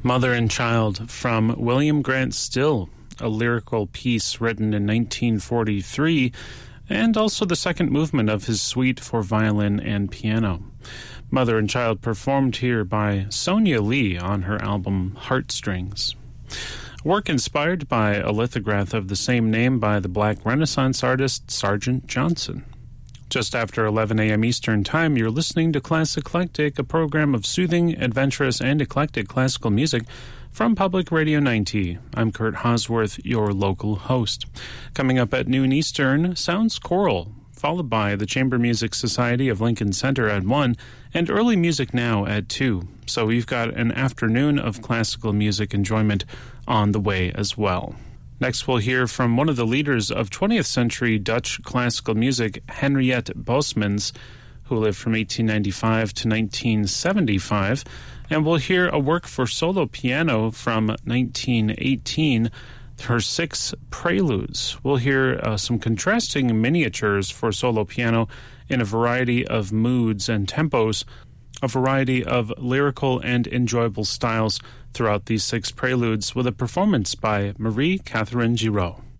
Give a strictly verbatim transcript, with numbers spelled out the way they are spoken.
Mother and Child from William Grant Still, a lyrical piece written in nineteen forty-three, and also the second movement of his suite for violin and piano. Mother and Child performed here by Sonia Lee on her album Heartstrings. Work inspired by a lithograph of the same name by the Black Renaissance artist Sargent Johnson. Just after eleven a.m. Eastern Time, you're listening to Classic Eclectic, a program of soothing, adventurous, and eclectic classical music from Public Radio ninety. I'm Kurt Hosworth, your local host. Coming up at noon Eastern, Sounds Choral, followed by the Chamber Music Society of Lincoln Center at one, and Early Music Now at two. So we've got an afternoon of classical music enjoyment on the way as well. Next, we'll hear from one of the leaders of twentieth century Dutch classical music, Henriette Bosmans, who lived from eighteen ninety-five to nineteen seventy-five, and we'll hear a work for solo piano from nineteen eighteen, her six preludes. We'll hear uh, some contrasting miniatures for solo piano in a variety of moods and tempos, a variety of lyrical and enjoyable styles throughout these six preludes, with a performance by Marie-Catherine Giraud.